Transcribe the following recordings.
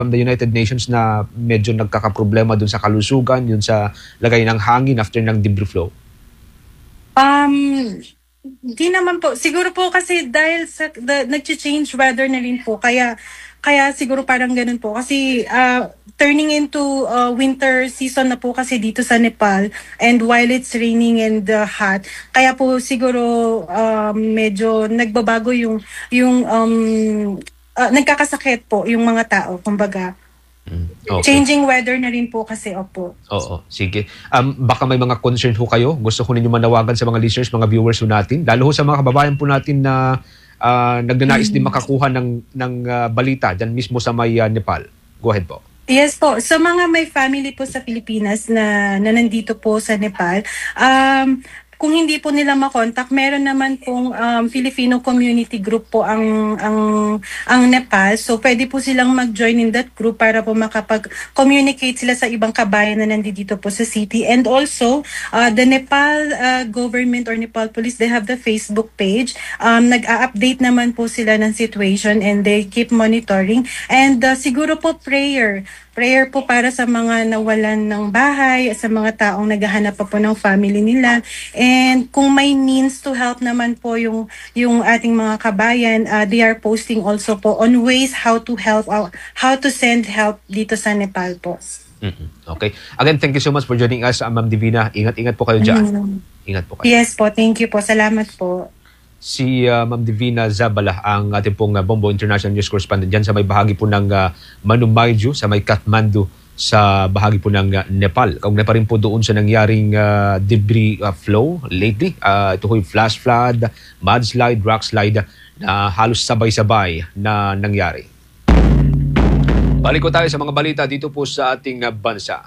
from the United Nations na medyo nagkakaproblema dun sa kalusugan, yun sa lagay ng hangin after ng debris flow? Di naman po. Siguro po kasi dahil sa nag-change weather na rin po. Kaya siguro parang ganun po. Kasi turning into winter season na po kasi dito sa Nepal. And while it's raining and hot, kaya po siguro medyo nagbabago yung nagkakasakit po yung mga tao. Kumbaga, okay. Changing weather na rin po kasi, opo. Oo, sige. Baka may mga concern ho kayo. Gusto ko ninyo manawagan sa mga listeners, mga viewers ho natin. Lalo ho sa mga kababayan po natin na nagnanais din makakuha ng balita dyan mismo sa may Nepal. Go ahead po. Yes po. Sa mga may family po sa Pilipinas na nandito po sa Nepal, kung hindi po nila makontak, meron naman pong Filipino community group po ang Nepal. So pwede po silang mag-join in that group para po makapag-communicate sila sa ibang kabayan na nandito po sa city. And also, the Nepal government or Nepal police, they have the Facebook page. Nag-a-update naman po sila ng situation and they keep monitoring. And siguro po prayer po para sa mga nawalan ng bahay, sa mga taong naghahanap pa po ng family nila. And kung may means to help naman po yung ating mga kabayan, they are posting also po on ways how to help, how to send help dito sa Nepal po. Okay. Again, thank you so much for joining us, Ma'am Divina. Ingat-ingat po kayo dyan. Ingat po kayo. Yes po, thank you po. Salamat po. Si Ma'am Divina Zabala, ang ating pong Bombo International News Correspondent dyan sa may bahagi po ng Manumayju, sa may Kathmandu, sa bahagi po ng Nepal. Kaugnay pa rin po doon sa nangyaring debris flow lately. Ito po yung flash flood, mudslide, rockslide na halos sabay-sabay na nangyari. Balik ko tayo sa mga balita dito po sa ating bansa.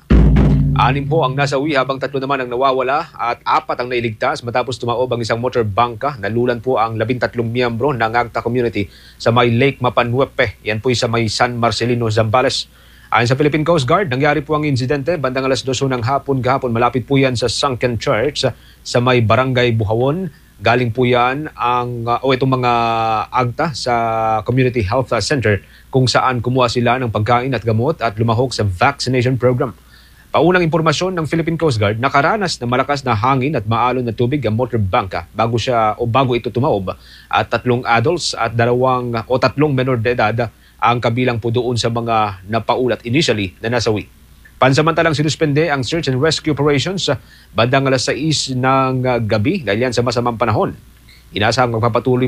6 po ang nasawi habang 3 naman ang nawawala at 4 ang nailigtas matapos tumaob ang isang motor bangka. Nalulan po ang 13 miyembro ng Agta community sa may Lake Mapanhuepe. Yan po sa may San Marcelino, Zambales. Ayon sa Philippine Coast Guard, nangyari po ang insidente bandang alas 2 ng hapon kahapon. Malapit po yan sa Sunken Church sa may Barangay Buhawon. Galing po yan itong mga Agta sa Community Health Center kung saan kumuha sila ng pagkain at gamot at lumahok sa vaccination program. Paunang impormasyon ng Philippine Coast Guard, nakaranas ng malakas na hangin at maalon na tubig ang motor bangka bago ito tumaob at 3 adults at 3 menor de edad ang kabilang po doon sa mga napaulat initially na nasawi. Pansamantalang sinuspende ang search and rescue operations bandang alas 6 ng gabi dahil yan sa masamang panahon. Inaasahang magpapatuloy